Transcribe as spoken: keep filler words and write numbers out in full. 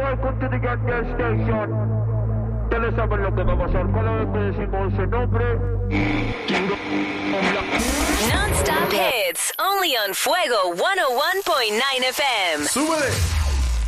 welcome to the Get There Station. Ustedes saben lo que va a pasar cada vez que decimos ese nombre. Non-stop hits, only on Fuego one oh one point nine F M. ¡Súbele!